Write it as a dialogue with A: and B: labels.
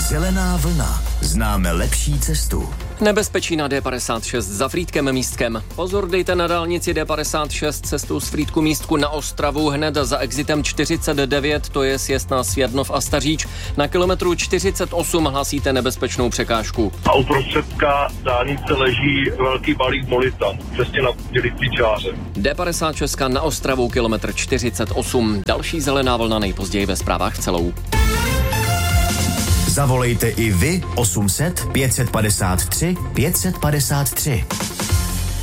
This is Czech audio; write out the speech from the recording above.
A: Zelená vlna. Známe lepší cestu.
B: Nebezpečí na D56 za Frýdkem Místkem. Pozor, dejte na dálnici D56 cestou z Frýdku Místku na Ostravu hned za exitem 49, to je sjezd na Svědnov a Staříč. Na kilometru 48 hlásíte nebezpečnou překážku.
C: A uprostředka dálnice leží velký balík molitan, přesně na dělicí čáře.
B: D56 na Ostravu, kilometr 48. Další zelená vlna nejpozději ve zprávách celou.
A: Zavolejte i vy 800 553 553.